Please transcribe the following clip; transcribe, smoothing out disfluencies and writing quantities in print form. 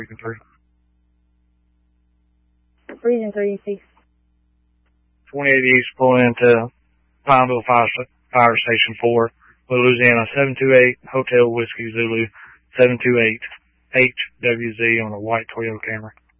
Region 3. Region 3, 6. 28 East pulling into Pineville Fire Station 4, Louisiana 728 Hotel Whiskey Zulu 728 HWZ on a white Toyota Camry.